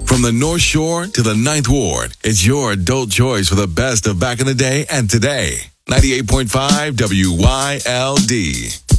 From the North Shore to the Ninth Ward, it's your adult choice for the best of back in the day and today. 98.5 WYLD.